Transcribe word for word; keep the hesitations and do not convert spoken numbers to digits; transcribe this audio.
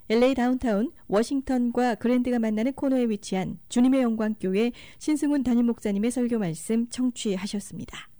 엘에이 다운타운 워싱턴과 그랜드가 만나는 코너에 위치한 주님의 영광교회 신승훈 담임 목사님의 설교 말씀 청취하셨습니다.